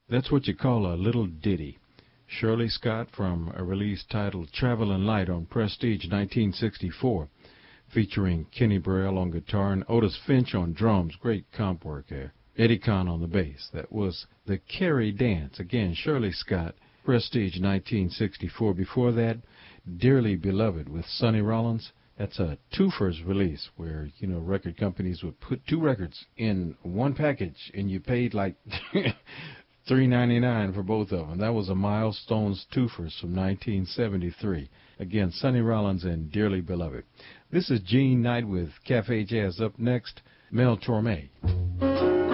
That's what you call a little ditty. Shirley Scott from a release titled Travelin' Light on Prestige 1964, featuring Kenny Burrell on guitar and Otis Finch on drums. Great comp work there. Eddie Kahn on the bass. That was the Carrie Dance. Again, Shirley Scott, Prestige 1964. Before that, Dearly Beloved with Sonny Rollins. That's a two-first release where, record companies would put two records in one package and you paid like $3.99 for both of them. That was a Milestones two-first from 1973. Again, Sonny Rollins and Dearly Beloved. This is Gene Knight with Cafe Jazz. Up next, Mel Torme.